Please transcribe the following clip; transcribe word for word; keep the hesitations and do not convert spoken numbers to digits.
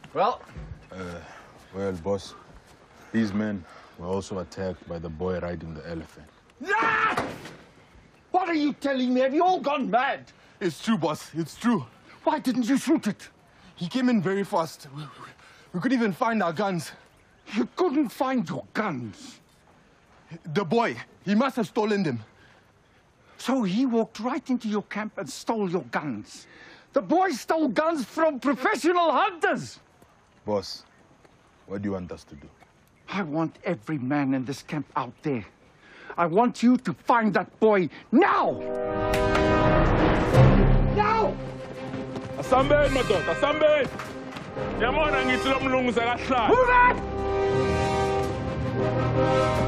Well? Uh, well, boss, these men were also attacked by the boy riding the elephant. Ah! What are you telling me? Have you all gone mad? It's true, boss. It's true. Why didn't you shoot it? He came in very fast. We, we couldn't even find our guns. You couldn't find your guns? The boy, he must have stolen them. So he walked right into your camp and stole your guns. The boy stole guns from professional hunters. Boss, what do you want us to do? I want every man in this camp out there. I want you to find that boy now! Now! Asambeni madoda, asambeni. Yabona ngithi lo mlungu sekahla. Move it!